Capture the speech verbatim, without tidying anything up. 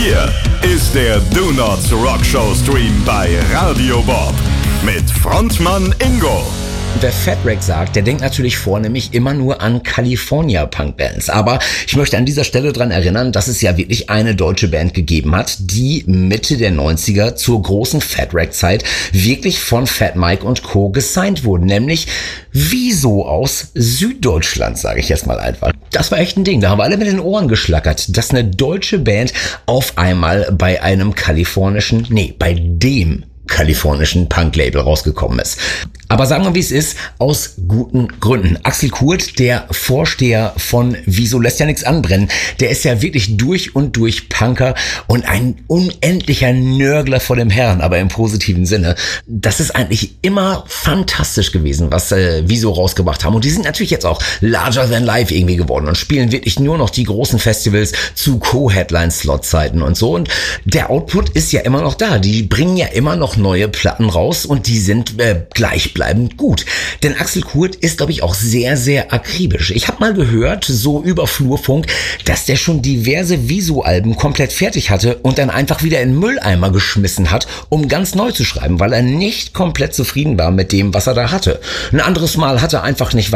Hier ist der Do Not Rock Show Stream bei Radio Bob mit Frontmann Ingo. Wer Fat Wreck sagt, der denkt natürlich vornehmlich immer nur an California-Punk-Bands. Aber ich möchte an dieser Stelle dran erinnern, dass es ja wirklich eine deutsche Band gegeben hat, die Mitte der neunziger zur großen Fat Wreck-Zeit wirklich von Fat Mike und Co. gesigned wurden. Nämlich Wieso aus Süddeutschland, sage ich jetzt mal einfach. Das war echt ein Ding. Da haben wir alle mit den Ohren geschlackert, dass eine deutsche Band auf einmal bei einem kalifornischen, nee, bei dem kalifornischen Punk-Label rausgekommen ist. Aber sagen wir, wie es ist, aus guten Gründen. Axel Kurt, der Vorsteher von Wieso lässt ja nichts anbrennen, der ist ja wirklich durch und durch Punker und ein unendlicher Nörgler vor dem Herrn, aber im positiven Sinne. Das ist eigentlich immer fantastisch gewesen, was äh, Wieso rausgebracht haben. Und die sind natürlich jetzt auch larger than life irgendwie geworden und spielen wirklich nur noch die großen Festivals zu Co-Headline-Slot-Zeiten und so. Und der Output ist ja immer noch da. Die bringen ja immer noch neue Platten raus und die sind äh, gleichbleibend gut. Denn Axel Kurt ist, glaube ich, auch sehr, sehr akribisch. Ich habe mal gehört, so über Flurfunk, dass der schon diverse Wieso-Alben komplett fertig hatte und dann einfach wieder in den Mülleimer geschmissen hat, um ganz neu zu schreiben, weil er nicht komplett zufrieden war mit dem, was er da hatte. Ein anderes Mal hat er einfach nicht